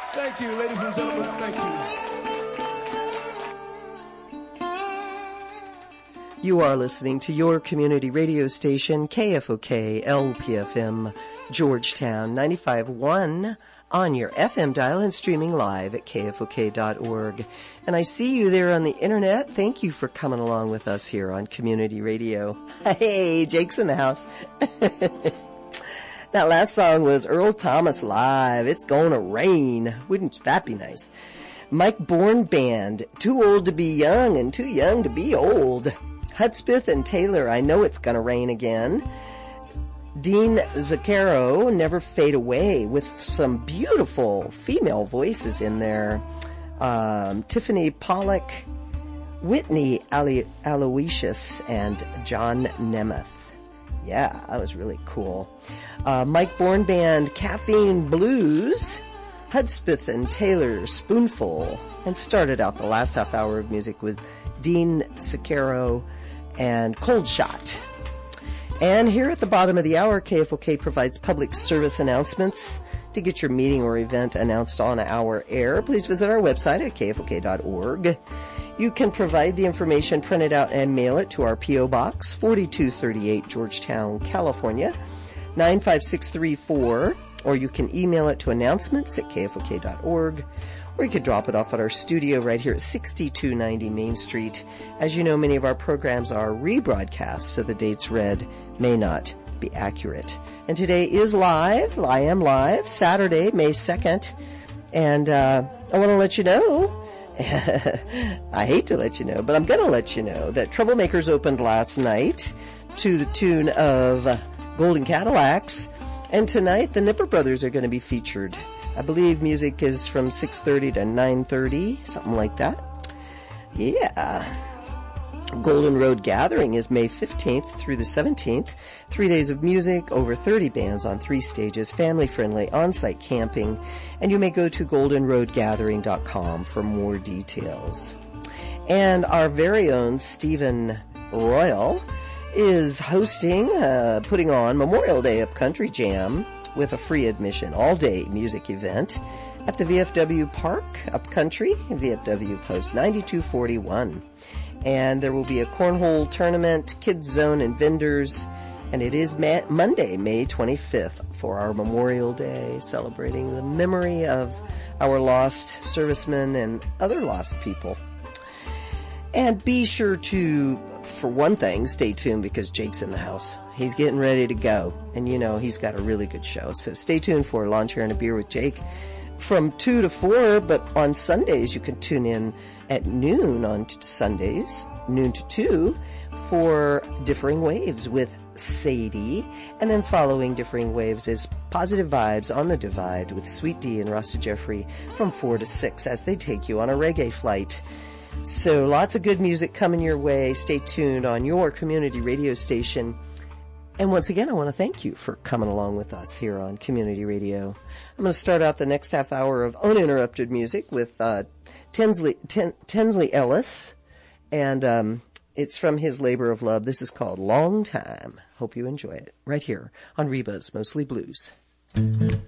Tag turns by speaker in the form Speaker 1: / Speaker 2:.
Speaker 1: Thank you, ladies and gentlemen. Thank you.
Speaker 2: You are listening to your community radio station, KFOK LPFM, Georgetown 95.1 on your FM dial and streaming live at kfok.org. And I see you there on the internet. Thank you for coming along with us here on Community Radio. Hey, Jake's in the house. That last song was Earl Thomas Live. It's Gonna Rain. Wouldn't that be nice? Mike Bourne Band, Too Old to Be Young and Too Young to Be Old. Hudspeth and Taylor, I Know It's Gonna Rain Again. Dean Zaccaro, Never Fade Away, with some beautiful female voices in there. Tiffany Pollock, Whitney Aloysius, and John Nemeth. Yeah, that was really cool. Mike Bourne Band, Caffeine Blues, Hudspeth and Taylor, Spoonful, and started out the last half hour of music with Dean Zaccaro and Cold Shot. And here at the bottom of the hour, KFOK provides public service announcements. To get your meeting or event announced on our air, please visit our website at kfok.org. You can provide the information printed out and mail it to our P.O. Box, 4238 Georgetown, California, 95634, or you can email it to announcements@kfok.org, or you could drop it off at our studio right here at 6290 Main Street. As you know, many of our programs are rebroadcast, so the dates read may not be accurate. And today is live. I am live, Saturday, May 2nd, and I want to let you know, I hate to let you know, but I'm going to let you know that Troublemakers opened last night to the tune of Golden Cadillacs, and tonight the Nipper Brothers are going to be featured. I believe music is from 6:30 to 9:30, something like that. Yeah. Golden Road Gathering is May 15th through the 17th. 3 days of music, over 30 bands on 3 stages, family-friendly, on-site camping, and you may go to goldenroadgathering.com for more details. And our very own Stephen Royal is hosting, putting on Memorial Day Upcountry Jam with a free admission all-day music event at the VFW Park Upcountry, VFW Post 9241. And there will be a cornhole tournament, kids zone, and vendors. And it is Monday, May 25th for our Memorial Day, celebrating the memory of our lost servicemen and other lost people. And be sure to, for one thing, stay tuned because Jake's in the house. He's getting ready to go. And you know, he's got a really good show. So stay tuned for Lawn Chair and a Beer with Jake from 2 to 4. But on Sundays, you can tune in at noon on Sundays, noon to 2, for Differing Waves with Sadie. And then following Differing Waves is Positive Vibes on the Divide with Sweet D and Rasta Jeffrey from 4 to 6 as they take you on a reggae flight. So lots of good music coming your way. Stay tuned on your community radio station. And once again, I want to thank you for coming along with us here on Community Radio. I'm going to start out the next half hour of uninterrupted music with Tinsley Ellis, and it's from his Labor of Love. This is called Long Time. Hope you enjoy it right here on Reba's Mostly Blues.